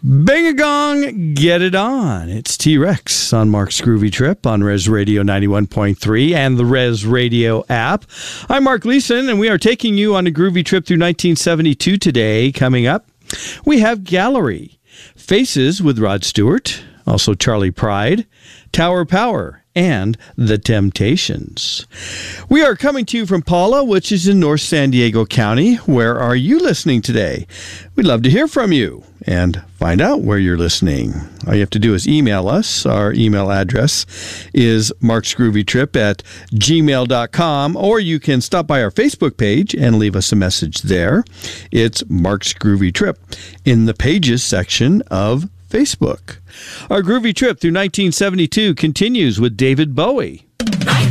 Bang a gong, get it on. It's T-Rex on Mark's Groovy Trip on Res Radio 91.3 and the Res Radio app. I'm Mark Leeson, and we are taking you on a groovy trip through 1972 today. Coming up, we have Gallery, Faces with Rod Stewart, also Charlie Pride, Tower Power, and The Temptations. We are coming to you from Paula, which is in North San Diego County. Where are you listening today? We'd love to hear from you and find out where you're listening. All you have to do is email us. Our email address is marksgroovytrip@gmail.com, or you can stop by our Facebook page and leave us a message there. It's Mark's Groovy Trip in the Pages section of Facebook. Our groovy trip through 1972 continues with David Bowie.